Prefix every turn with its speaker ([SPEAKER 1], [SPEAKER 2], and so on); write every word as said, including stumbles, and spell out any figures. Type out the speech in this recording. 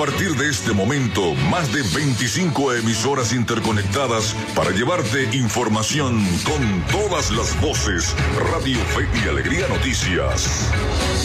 [SPEAKER 1] partir de este momento, más de veinticinco emisoras interconectadas para llevarte información con todas las voces. Radio Fe y Alegría Noticias.